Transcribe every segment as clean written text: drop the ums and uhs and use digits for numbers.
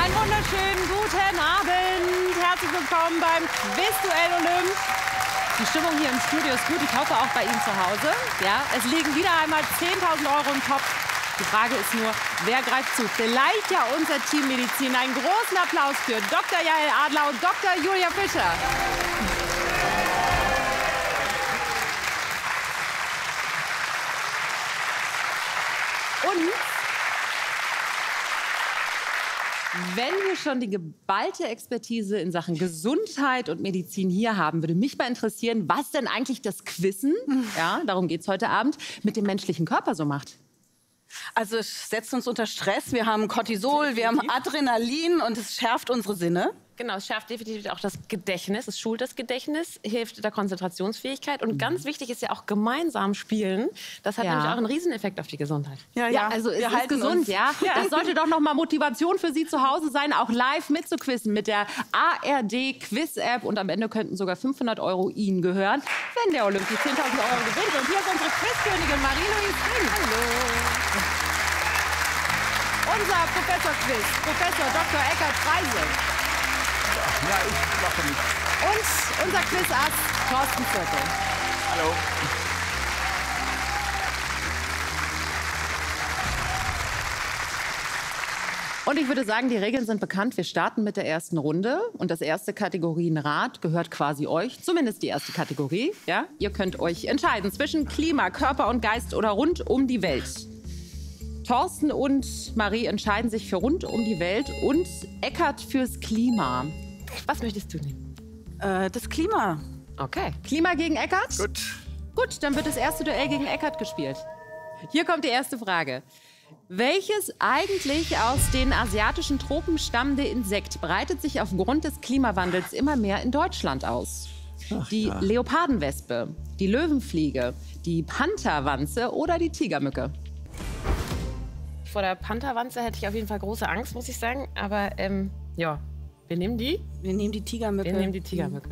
Einen wunderschönen guten Abend. Herzlich willkommen beim Quizduell Olymp. Die Stimmung hier im Studio ist gut. Ich hoffe auch bei Ihnen zu Hause. Ja, es liegen wieder einmal 10.000 € im Topf. Die Frage ist nur, wer greift zu? Vielleicht ja unser Team Medizin. Einen großen Applaus für Dr. Jael Adler und Dr. Julia Fischer. Und wenn wir schon die geballte Expertise in Sachen Gesundheit und Medizin hier haben, würde mich mal interessieren, was denn eigentlich das Quizzen, ja, darum geht es heute Abend, mit dem menschlichen Körper so macht. Also es setzt uns unter Stress, wir haben Cortisol, wir haben Adrenalin und es schärft unsere Sinne. Genau, es schärft definitiv auch das Gedächtnis, es schult das Gedächtnis, hilft der Konzentrationsfähigkeit und ganz wichtig ist ja auch gemeinsam spielen. Das hat nämlich auch einen Rieseneffekt auf die Gesundheit. Ja, also es wir ist halten gesund, uns. ja. Das sollte doch noch mal Motivation für Sie zu Hause sein, auch live mitzuquizzen mit der ARD Quiz-App und am Ende könnten sogar 500 € Ihnen gehören, wenn der Olymp die 10.000 € gewinnt. Und hier ist unsere Quizkönigin Marie-Louise Fink. Hallo. Unser Professor-Quiz, Professor Dr. Eckhard Freise. Ja, ich mache nicht. Und unser Quizass Thorsten Viertel. Hallo. Und ich würde sagen, die Regeln sind bekannt. Wir starten mit der ersten Runde. Und das erste Kategorienrad gehört quasi euch. Zumindest die erste Kategorie. Ja? Ihr könnt euch entscheiden zwischen Klima, Körper und Geist oder rund um die Welt. Thorsten und Marie entscheiden sich für rund um die Welt und Eckhard fürs Klima. Was möchtest du nehmen? Das Klima. Okay. Klima gegen Eckhard? Gut. Gut, dann wird das erste Duell gegen Eckhard gespielt. Hier kommt die erste Frage. Welches eigentlich aus den asiatischen Tropen stammende Insekt breitet sich aufgrund des Klimawandels immer mehr in Deutschland aus? Die Leopardenwespe, die Löwenfliege, die Pantherwanze oder die Tigermücke? Vor der Pantherwanze hätte ich auf jeden Fall große Angst, muss ich sagen. Aber ja, wir nehmen die. Wir nehmen die Tigermücke. Wir nehmen die Tigermücke.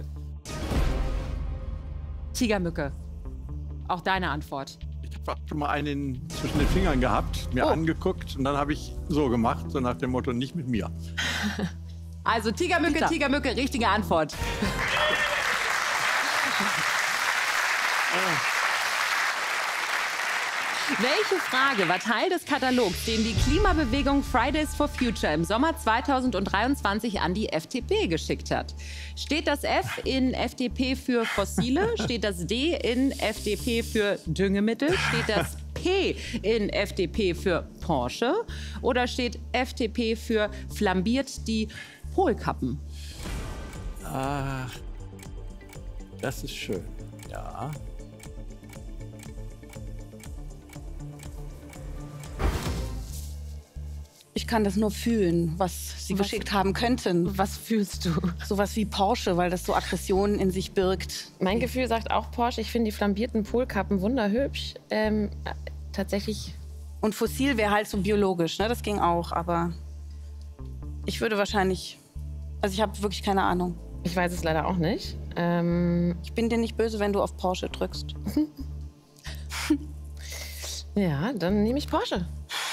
Tigermücke. Auch deine Antwort. Ich habe schon mal einen zwischen den Fingern gehabt, mir angeguckt und dann habe ich so gemacht, so nach dem Motto, nicht mit mir. Also Tigermücke, Peter. Tigermücke, richtige Antwort. Welche Frage war Teil des Katalogs, den die Klimabewegung Fridays for Future im Sommer 2023 an die FDP geschickt hat? Steht das F in FDP für Fossile? Steht das D in FDP für Düngemittel? Steht das P in FDP für Porsche? Oder steht FDP für flambiert die Polkappen? Ach, das ist schön. Ja. Ich kann das nur fühlen, was Sie geschickt haben könnten. Was fühlst du? Sowas wie Porsche, weil das so Aggressionen in sich birgt. Mein Gefühl sagt auch Porsche. Ich finde die flambierten Polkappen wunderhübsch. Tatsächlich. Und fossil wäre halt so biologisch, ne? Das ging auch, aber ich würde wahrscheinlich, also ich habe wirklich keine Ahnung. Ich weiß es leider auch nicht. Ich bin dir nicht böse, wenn du auf Porsche drückst. Ja, dann nehme ich Porsche.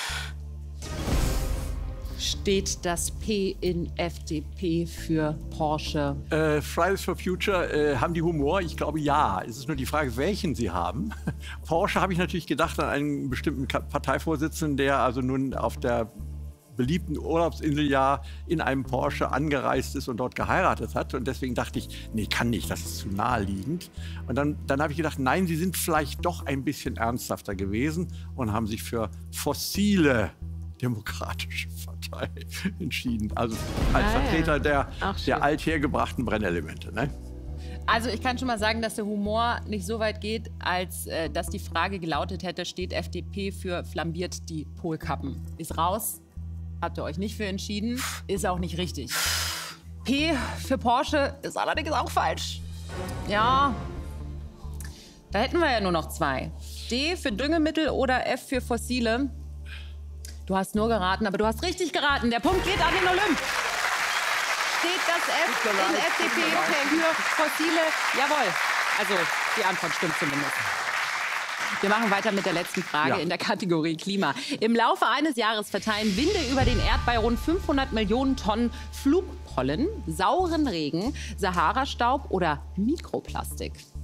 Steht das P in FDP für Porsche? Fridays for Future, haben die Humor? Ich glaube, ja. Es ist nur die Frage, welchen sie haben. Porsche habe ich natürlich gedacht an einen bestimmten Parteivorsitzenden, der also nun auf der beliebten Urlaubsinsel ja in einem Porsche angereist ist und dort geheiratet hat. Und deswegen dachte ich, nee, kann nicht, das ist zu naheliegend. Und dann habe ich gedacht, nein, sie sind vielleicht doch ein bisschen ernsthafter gewesen und haben sich für fossile Demokratische Partei entschieden. Also als Vertreter der althergebrachten Brennelemente. Ne? Also ich kann schon mal sagen, dass der Humor nicht so weit geht, als dass die Frage gelautet hätte, steht FDP für flambiert die Polkappen? Ist raus, habt ihr euch nicht für entschieden, ist auch nicht richtig. P für Porsche ist allerdings auch falsch. Ja, da hätten wir ja nur noch zwei. D für Düngemittel oder F für Fossile. Du hast nur geraten, aber du hast richtig geraten. Der Punkt geht an den Olymp. Steht das F in FDP für fossile? Jawohl. Also die Antwort stimmt zumindest. Wir machen weiter mit der letzten Frage in der Kategorie Klima. Im Laufe eines Jahres verteilen Winde über den Erdball rund 500 Millionen Tonnen Flugpollen, sauren Regen, Sahara-Staub oder Mikroplastik.